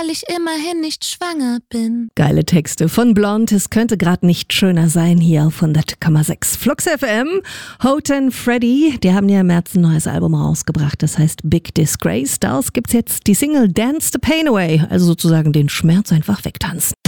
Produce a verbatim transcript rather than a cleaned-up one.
weil ich immerhin nicht schwanger bin. Geile Texte von Blond. Es könnte gerade nicht schöner sein hier auf hundert Komma sechs Flux F M. Houghton Freddy, die haben ja im März ein neues Album rausgebracht. Das heißt Big Disgrace. Daraus gibt's jetzt die Single Dance the Pain Away. Also sozusagen den Schmerz einfach wegtanzen.